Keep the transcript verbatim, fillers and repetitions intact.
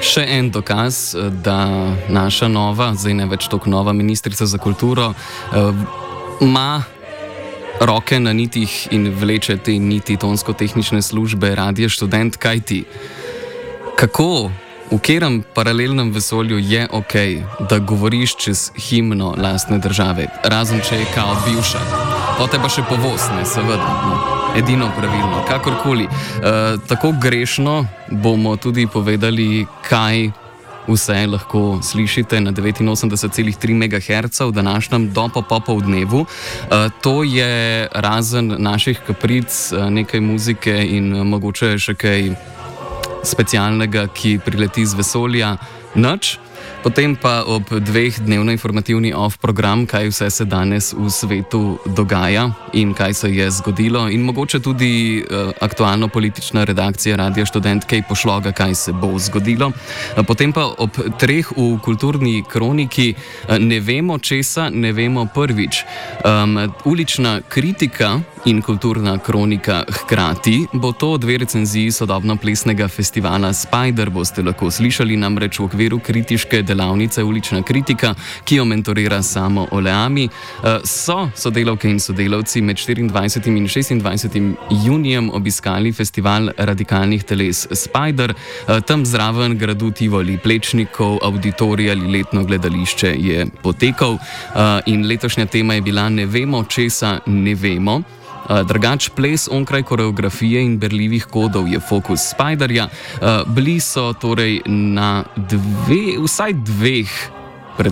še en dokaz, da naša nova, zdaj ne več tako nova ministrica za kulturo, ima roke na nitih in vleče te niti tonsko-tehnične službe Radia Študent. Kaj ti? Kako, v katerem paralelnem vesolju je ok, da govoriš čez himno lastne države, razen če je kao bivša? Potem pa še povozne, seveda. No. Edino pravilno, kakorkoli. E, tako grešno bomo tudi povedali, kaj vse lahko slišite na devetinosemdeset celih tri megaherca v današnjem dopopopov dnevu. E, to je razen naših kapric, nekaj muzike in mogoče še kaj specialnega, ki prileti z vesolja, nič. Potem pa ob dveh dnevno informativni off program, kaj vse se danes v svetu dogaja in kaj se je zgodilo, in mogoče tudi uh, aktualno politična redakcija Radia Študent kaj pošloga, kaj se bo zgodilo. Uh, potem pa ob treh v kulturni kroniki uh, ne vemo česa, ne vemo prvič. Um, ulična kritika in kulturna kronika hkrati, bo to dve recenziji sodobno-plesnega festivala Spider, boste lahko slišali, namreč v okviru kritiške delavnice Ulična kritika, ki jo mentorira Samo Oleami. So sodelavke in sodelavci med štiriindvajsetim in šestindvajsetim junijem obiskali festival radikalnih teles Spider. Tam zraven gradu Tivoli Plečnikov, Auditorij ali letno gledališče je potekal in letošnja tema je bila Ne vemo česa, ne vemo. Drugač ples onkraj koreografije in berljivih kodov je fokus Spiderja. Bili so torej na dve, vsaj dveh